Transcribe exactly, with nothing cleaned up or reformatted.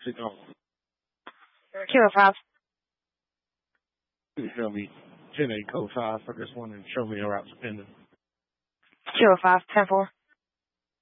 Sit down. Q oh five. You show me ten eight code five. I just wanted to show me a route spending. Q oh five, ten four.